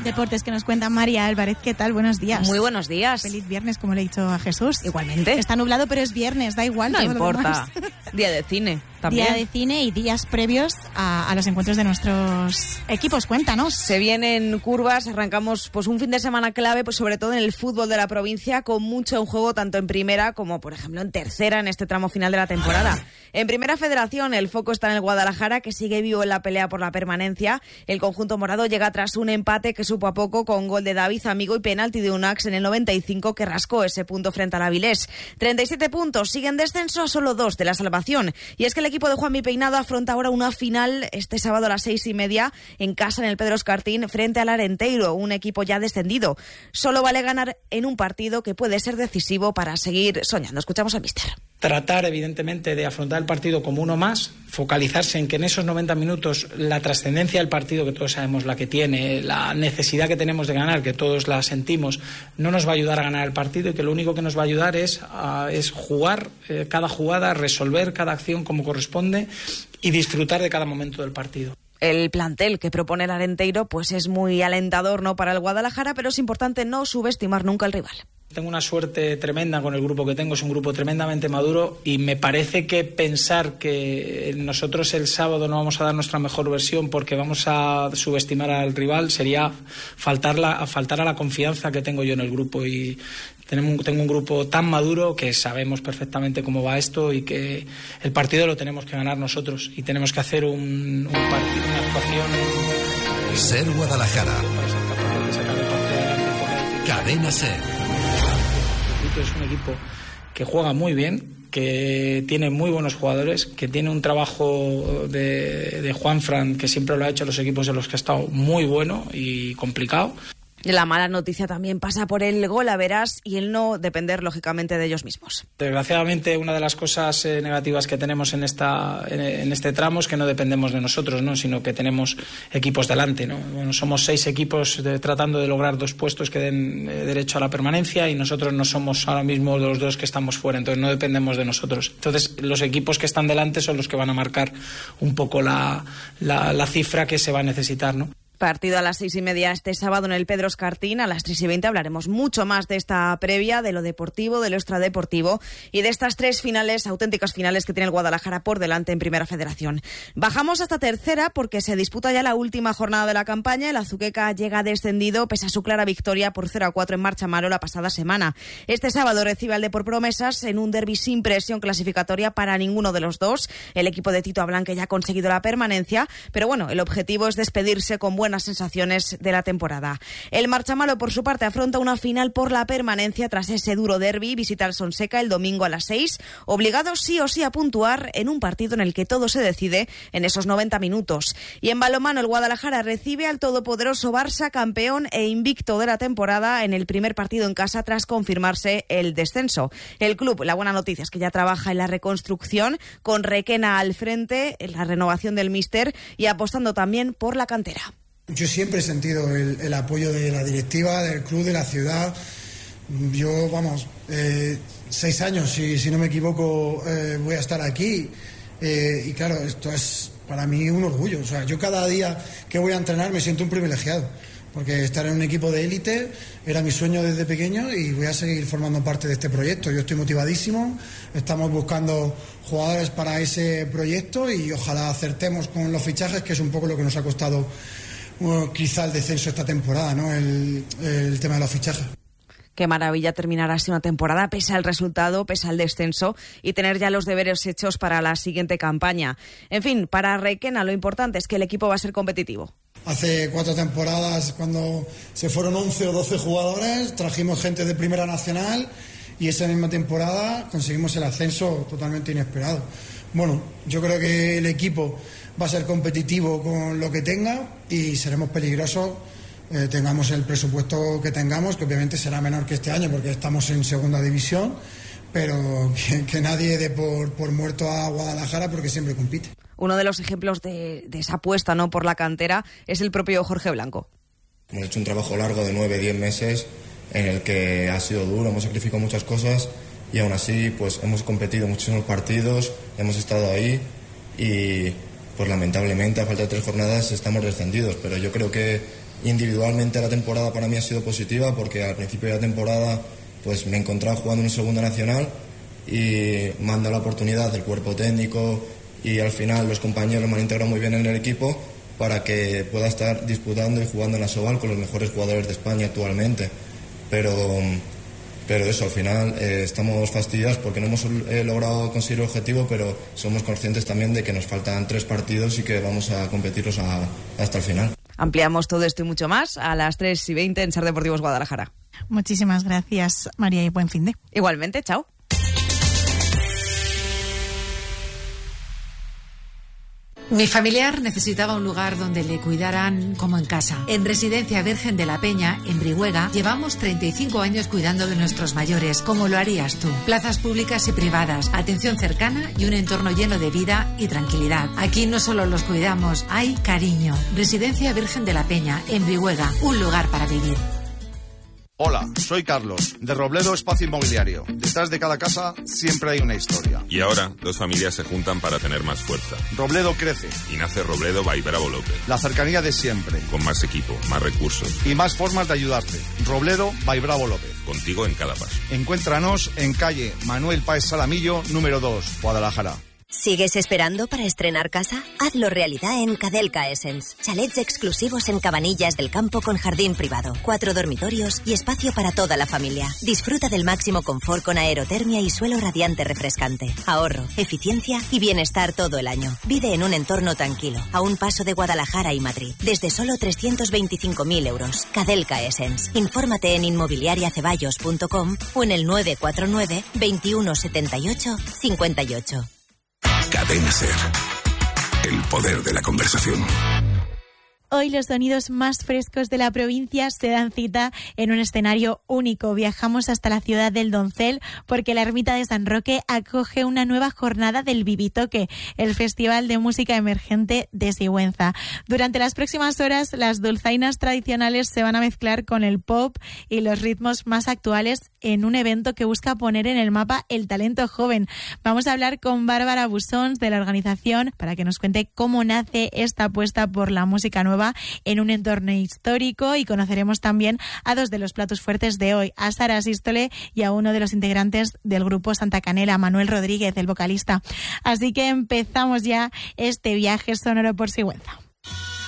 deportes que nos cuenta María Álvarez. ¿Qué tal? Buenos días. Muy buenos días. Feliz viernes, como le he dicho a Jesús. Igualmente. Está nublado, pero es viernes, da igual. No importa. Día de cine también. Día de cine y días previos a los encuentros de nuestros equipos. Cuéntanos. Se vienen curvas, arrancamos pues un fin de semana clave, pues sobre todo en el fútbol de la provincia, con mucho en juego tanto en primera como, por ejemplo, en tercera en este tramo final de la temporada. En Primera Federación el foco está en el Guadalajara, que sigue vivo en la pelea por la permanencia. El conjunto morado llega tras un empate que supo a poco con gol de David Amigo y penalti de Unax en el 95 que rascó ese punto frente al Avilés. 37 puntos, siguen descenso a solo 2 de la salvación. Y es que el equipo de Juanmi Peinado afronta ahora una final este sábado a las 6:30 en casa en el Pedro Escartín frente al Arenteiro, un equipo ya descendido. Solo vale ganar en un partido que puede ser decisivo para seguir soñando. Escuchamos al míster. Tratar, evidentemente, de afrontar el partido como uno más, focalizarse en que en esos 90 minutos la trascendencia del partido, que todos sabemos la que tiene, la necesidad que tenemos de ganar, que todos la sentimos, no nos va a ayudar a ganar el partido y que lo único que nos va a ayudar es jugar cada jugada, resolver cada acción como corresponde y disfrutar de cada momento del partido. El plantel que propone el Arenteiro pues es muy alentador, ¿no?, para el Guadalajara, pero es importante no subestimar nunca al rival. Tengo una suerte tremenda con el grupo que tengo, es un grupo tremendamente maduro y me parece que pensar que nosotros el sábado no vamos a dar nuestra mejor versión porque vamos a subestimar al rival sería faltar a la confianza que tengo yo en el grupo, y tengo un grupo tan maduro que sabemos perfectamente cómo va esto y que el partido lo tenemos que ganar nosotros y tenemos que hacer un partido, una actuación. Ser Guadalajara. Cadena Ser. Es un equipo que juega muy bien, que tiene muy buenos jugadores, que tiene un trabajo de Juanfran, que siempre lo ha hecho los equipos en los que ha estado, muy bueno y complicado. La mala noticia también pasa por el golaveras y el no depender, lógicamente, de ellos mismos. Desgraciadamente, una de las cosas negativas que tenemos en este tramo es que no dependemos de nosotros, ¿no?, sino que tenemos equipos delante, ¿no? Bueno, somos 6 equipos tratando de lograr 2 puestos que den derecho a la permanencia y nosotros no somos ahora mismo los 2 que estamos fuera, entonces no dependemos de nosotros. Entonces, los equipos que están delante son los que van a marcar un poco la cifra que se va a necesitar, ¿no? Partido a las 6:30 este sábado en el Pedro Escartín. A las 3:20 hablaremos mucho más de esta previa, de lo deportivo, de lo extradeportivo y de estas 3 finales, auténticas finales que tiene el Guadalajara por delante en Primera Federación. Bajamos hasta tercera porque se disputa ya la última jornada de la campaña. El Azuqueca llega descendido pese a su clara victoria por 0-4 en Marchamalo la pasada semana. Este sábado recibe al Depor Promesas en un derbi sin presión clasificatoria para ninguno de los dos. El equipo de Tito Ablanque ya ha conseguido la permanencia, pero bueno, el objetivo es despedirse con buenas sensaciones de la temporada. El Marchamalo, por su parte, afronta una final por la permanencia tras ese duro derbi. Visita al Sonseca el domingo a las 6, obligado sí o sí a puntuar en un partido en el que todo se decide en esos 90 minutos. Y en balonmano, el Guadalajara recibe al todopoderoso Barça, campeón e invicto de la temporada, en el primer partido en casa tras confirmarse el descenso. El club, la buena noticia es que ya trabaja en la reconstrucción, con Requena al frente, en la renovación del míster y apostando también por la cantera. Yo siempre he sentido el apoyo de la directiva, del club, de la ciudad. Yo, 6 años, si no me equivoco, voy a estar aquí. Y claro, esto es para mí un orgullo. O sea, yo cada día que voy a entrenar me siento un privilegiado, porque estar en un equipo de élite era mi sueño desde pequeño y voy a seguir formando parte de este proyecto. Yo estoy motivadísimo, estamos buscando jugadores para ese proyecto y ojalá acertemos con los fichajes, que es un poco lo que nos ha costado quizá el descenso esta temporada, ¿no? El tema de los fichajes. Qué maravilla terminar así una temporada, pese al resultado, pese al descenso, y tener ya los deberes hechos para la siguiente campaña. En fin, para Requena lo importante es que el equipo va a ser competitivo. Hace 4 temporadas, cuando se fueron 11 o 12 jugadores, trajimos gente de Primera Nacional y esa misma temporada conseguimos el ascenso totalmente inesperado. Bueno, yo creo que el equipo va a ser competitivo con lo que tenga y seremos peligrosos, tengamos el presupuesto que tengamos, que obviamente será menor que este año porque estamos en segunda división, pero que nadie dé por muerto a Guadalajara porque siempre compite. Uno de los ejemplos de esa apuesta, ¿no?, por la cantera es el propio Jorge Blanco. Hemos hecho un trabajo largo de 9-10 meses en el que ha sido duro, hemos sacrificado muchas cosas y aún así pues hemos competido muchísimos partidos, hemos estado ahí y pues lamentablemente a falta de 3 jornadas estamos descendidos, pero yo creo que Individualmente la temporada para mí ha sido positiva porque al principio de la temporada pues me encontraba jugando en un Segunda Nacional y me han dado la oportunidad del cuerpo técnico y al final los compañeros me han integrado muy bien en el equipo para que pueda estar disputando y jugando en la Asobal con los mejores jugadores de España actualmente. Pero eso, al final estamos fastidiados porque no hemos logrado conseguir el objetivo, pero somos conscientes también de que nos faltan 3 partidos y que vamos a competirlos hasta el final. Ampliamos todo esto y mucho más a las 3:20 en SER Deportivos Guadalajara. Muchísimas gracias, María, y buen fin de. Igualmente, chao. Mi familiar necesitaba un lugar donde le cuidaran como en casa. En Residencia Virgen de la Peña, en Brihuega, llevamos 35 años cuidando de nuestros mayores, como lo harías tú. Plazas públicas y privadas, atención cercana y un entorno lleno de vida y tranquilidad. Aquí no solo los cuidamos, hay cariño. Residencia Virgen de la Peña, en Brihuega, un lugar para vivir. Hola, soy Carlos, de Robledo Espacio Inmobiliario. Detrás de cada casa siempre hay una historia. Y ahora, 2 familias se juntan para tener más fuerza. Robledo crece. Y nace Robledo by Bravo López. La cercanía de siempre. Con más equipo, más recursos. Y más formas de ayudarte. Robledo by Bravo López. Contigo en cada paso. Encuéntranos en calle Manuel Páez Salamillo, número 2, Guadalajara. ¿Sigues esperando para estrenar casa? Hazlo realidad en Cadelca Essence. Chalets exclusivos en Cabanillas del Campo con jardín privado, 4 dormitorios y espacio para toda la familia. Disfruta del máximo confort con aerotermia y suelo radiante refrescante. Ahorro, eficiencia y bienestar todo el año. Vive en un entorno tranquilo, a un paso de Guadalajara y Madrid. Desde solo 325.000 euros. Cadelca Essence. Infórmate en inmobiliariaceballos.com o en el 949 21 78 58. Cadena SER. El poder de la conversación. Hoy los sonidos más frescos de la provincia se dan cita en un escenario único. Viajamos hasta la ciudad del Doncel porque la Ermita de San Roque acoge una nueva jornada del Vivitoque, el Festival de Música Emergente de Sigüenza. Durante las próximas horas, las dulzainas tradicionales se van a mezclar con el pop y los ritmos más actuales en un evento que busca poner en el mapa el talento joven. Vamos a hablar con Bárbara Busons de la organización para que nos cuente cómo nace esta apuesta por la música nueva en un entorno histórico, y conoceremos también a 2 de los platos fuertes de hoy, a Sara Sístole y a uno de los integrantes del grupo Santa Canela, Manuel Rodríguez, el vocalista. Así que empezamos ya este viaje sonoro por Sigüenza.